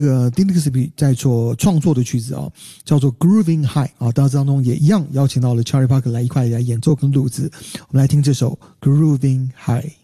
Dean Gillespie 在做创作的曲子啊，叫做 Grooving High 啊，当中也一样邀请到了 Charlie Parker 来一块来演奏跟录制。我们来听这首 Grooving High。